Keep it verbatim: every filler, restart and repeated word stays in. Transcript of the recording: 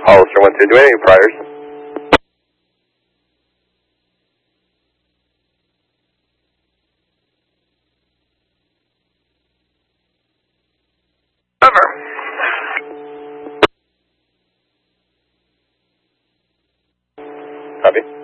Hollister one two, do any priors? Over. Copy.